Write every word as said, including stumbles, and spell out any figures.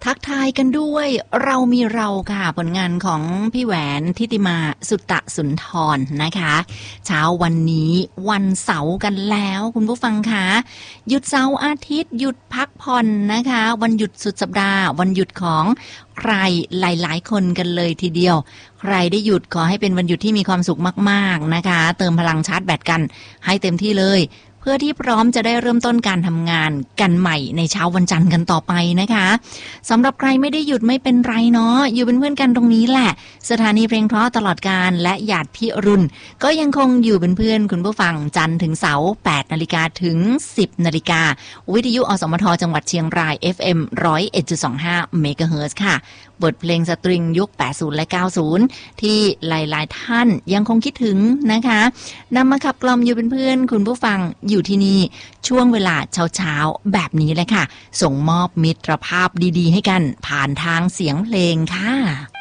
ทักทายกันด้วยเรามีเราค่ะผลงานของพี่แหวนทิติมาสุตตะสุนทรนะคะเช้าวันนี้วันเสาร์กันแล้วคุณผู้ฟังคะหยุดเสาร์อาทิตย์หยุดพักผ่อนนะคะวันหยุดสุดสัปดาห์วันหยุดของใครหลายๆคนกันเลยทีเดียวใครได้หยุดขอให้เป็นวันหยุดที่มีความสุขมากๆนะคะเติมพลังชาร์จแบตกันให้เต็มที่เลยเพื่อที่พร้อมจะได้เริ่มต้นการทำงานกันใหม่ในเช้าวันจันทร์กันต่อไปนะคะสำหรับใครไม่ได้หยุดไม่เป็นไรเนาะอยู่เป็นเพื่อนกันตรงนี้แหละสถานีเพลงเพราะตลอดการและหยาดพิรุณก็ยังคงอยู่เป็นเพื่อนคุณผู้ฟังจันทร์ถึงเสาร์ แปดนาฬิกาถึง สิบนาฬิกาวิทยุอสมทจังหวัดเชียงราย เอฟ เอ็ม หนึ่งศูนย์เอ็ดจุดสองห้า เมกะเฮิรตซ์ค่ะบทเพลงสตริงยุคแปดสิบและเก้าสิบที่หลายๆท่านยังคงคิดถึงนะคะนำมาขับกล่อมอยู่เป็นเพื่อนคุณผู้ฟังอยู่ที่นี่ช่วงเวลาเช้าๆแบบนี้เลยค่ะส่งมอบมิตรภาพดีๆให้กันผ่านทางเสียงเพลงค่ะ